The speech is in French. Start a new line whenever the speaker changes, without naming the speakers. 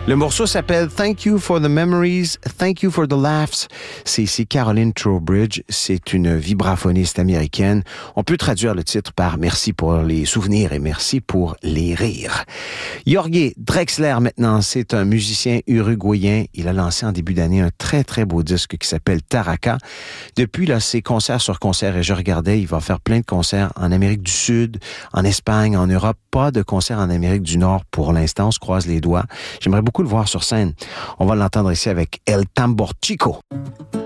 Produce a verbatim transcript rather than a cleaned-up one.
Le morceau s'appelle Thank You for the Memories, Thank You for the Laughs. C'est ici Caroline Trowbridge. C'est une vibraphoniste américaine. On peut traduire le titre par Merci pour les souvenirs et merci pour les rires. Jorge Drexler, maintenant, c'est un musicien uruguayen. Il a lancé en début d'année un très, très beau disque qui s'appelle Taraka. Depuis, là, c'est concert sur concert et je regardais, il va faire plein de concerts en Amérique du Sud, en Espagne, en Europe. Pas de concerts en Amérique du Nord pour l'instant. On se croise les doigts. J'aimerais beaucoup le voir sur scène. On va l'entendre ici avec El Tambor Chico.